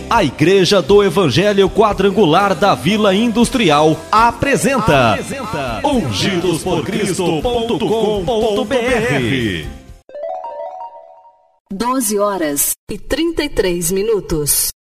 A Igreja do Evangelho Quadrangular da Vila Industrial apresenta ungidosporcristo.com.br. 12 horas e 33 minutos.